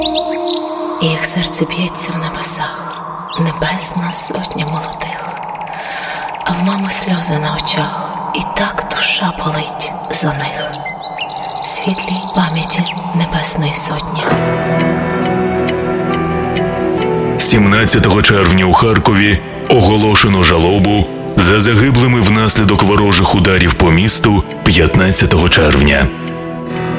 І їх серце б'ється в небесах, небесна сотня молодих. А в мами сльози на очах, і так душа болить за них. Світлій пам'яті Небесної Сотні. 17 червня у Харкові оголошено жалобу за загиблими внаслідок ворожих ударів по місту 15 червня.